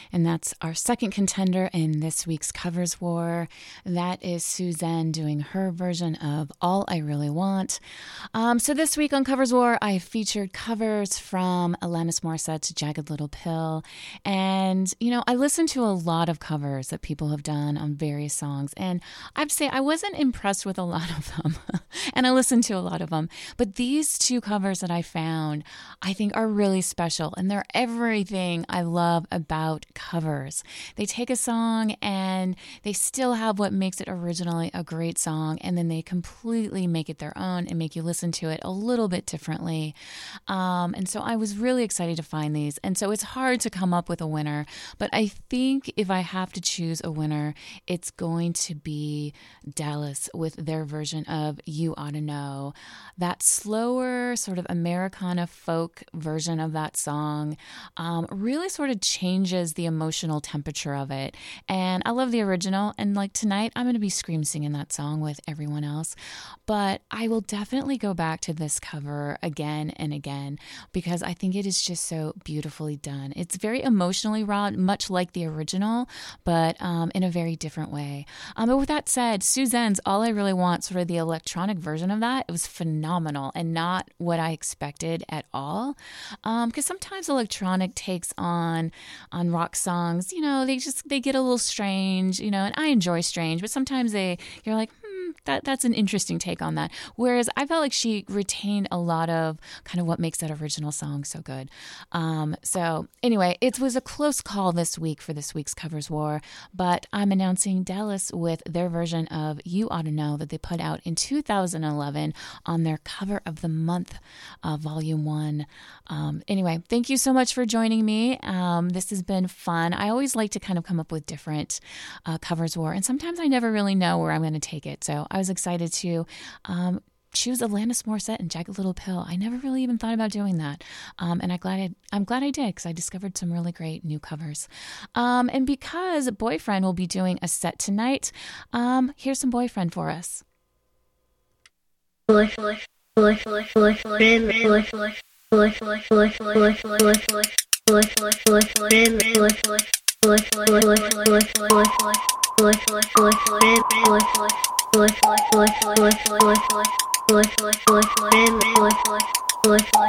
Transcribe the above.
and that's our second contender in this week's Covers War. That is Suzanne doing her version of All I Really Want. So this week on Covers War, I featured covers from Alanis Morissette's Jagged Little Pill. And, you know, I listened to a lot of covers that people have done on various songs, and I have to say I wasn't impressed with a lot of them. And I listened to a lot of them. But these two covers that I found, I think are really special, and they're everything I love about covers. They take a song and they still have what makes it originally a great song, and then they completely make it their own and make you listen to it a little bit differently. And so I was really excited to find these. And so it's hard to come up with a winner, but I think if I have to choose a winner, it's going to be Dallas with their version of You Oughta Know. That slower sort of Americana folk version of that song really sort of changes the emotional temperature of it. And I love the original, and like tonight I'm going to be scream singing that song with everyone else, but I will definitely go back to this cover again and again because I think it is just so beautifully done. It's very emotionally raw, much like the original, but in a very different way. But with that said, Suzanne's All I Really Want, sort of the electronic version of that, it was phenomenal and not what I expected at all. Because sometimes electronic takes on rock songs, you know, they get a little strange, you know, and I enjoy strange, but sometimes you're like, that's an interesting take on that. Whereas I felt like she retained a lot of kind of what makes that original song so good. So anyway, it was a close call this week for this week's Covers War, but I'm announcing Dallas with their version of You Oughta Know that they put out in 2011 on their Cover of the Month, Volume 1. Anyway, thank you so much for joining me. This has been fun. I always like to kind of come up with different Covers War, and sometimes I never really know where I'm going to take it. So I was excited to choose Alanis Morissette and Jagged Little Pill. I never really even thought about doing that. And I'm glad I did because I discovered some really great new covers. And because Boyfriend will be doing a set tonight, here's some Boyfriend for us.